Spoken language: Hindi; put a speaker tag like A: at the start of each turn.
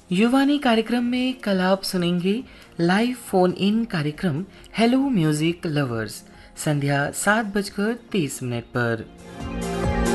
A: युवानी कार्यक्रम में कल आप सुनेंगे लाइव फोन इन कार्यक्रम हेलो म्यूजिक लवर्स संध्या 7:30 पर।